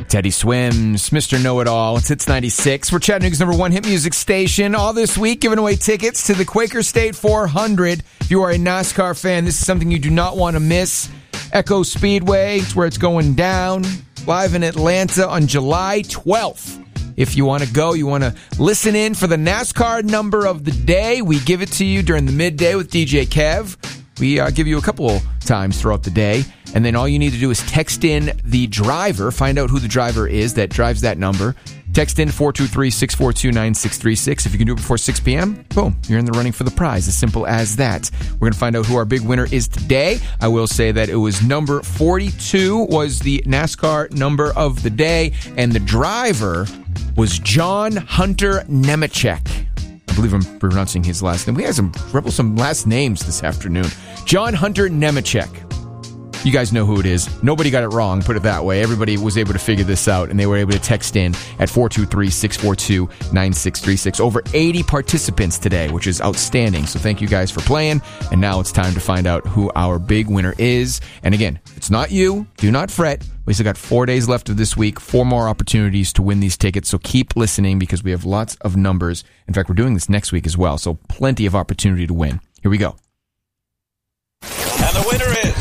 Teddy Swims, Mr. Know-It-All. It's Hits 96. We're Chattanooga's number one hit music station. All this week, giving away tickets to the Quaker State 400. If you are a NASCAR fan, this is something you do not want to miss. Echo Speedway, it's where it's going down. Live in Atlanta on July 12th. If you want to go, you want to listen in for the NASCAR number of the day, we give it to you during the midday with DJ Kev. We give you a couple times throughout the day, and then all you need to do is text in the driver, find out who the driver is that drives that number. Text in 423-642-9636. If you can do it before 6 p.m., boom, you're in the running for the prize. As simple as that. We're going to find out who our big winner is today. I will say that it was number 42 was the NASCAR number of the day, and the driver was John Hunter Nemechek. I believe I'm pronouncing his last name. We had some last names this afternoon. John Hunter Nemechek. You guys know who it is. Nobody got it wrong, put it that way. Everybody was able to figure this out, and they were able to text in at 423-642-9636. Over 80 participants today, which is outstanding. So thank you guys for playing. And now it's time to find out who our big winner is. And again, if it's not you, do not fret. We still got 4 days left of this week, 4 more opportunities to win these tickets. So keep listening because we have lots of numbers. In fact, we're doing this next week as well. So plenty of opportunity to win. Here we go. And the winner is